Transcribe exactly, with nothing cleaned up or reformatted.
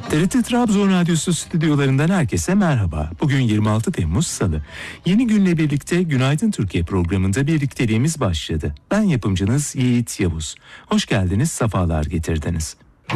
T R T Trabzon Radyosu stüdyolarından herkese merhaba. Bugün yirmi altı Temmuz Salı. Yeni günle birlikte Günaydın Türkiye programında birlikteliğimiz başladı. Ben yapımcınız Yiğit Yavuz. Hoş geldiniz, sefalar getirdiniz.